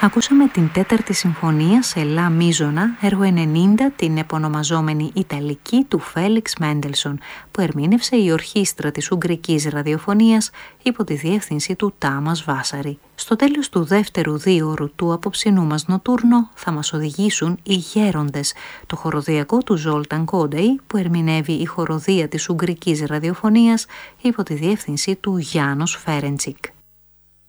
Ακούσαμε την τέταρτη συμφωνία σε λα μίζωνα, έργο 90, την επωνομαζόμενη Ιταλική του Φέλιξ Μέντελσον, που ερμήνευσε η ορχήστρα της Ουγγρικής Ραδιοφωνίας υπό τη διεύθυνση του Τάμας Βάσαρη. Στο τέλος του δεύτερου δίωρου του απόψινού μας νοτούρνο θα μας οδηγήσουν οι Γέροντες, το χοροδιακό του Ζόλταν Κόντεϊ, που ερμηνεύει η χοροδία της Ουγγρικής Ραδιοφωνίας υπό τη διεύθυνση του Γιάνος Φέρεντσικ.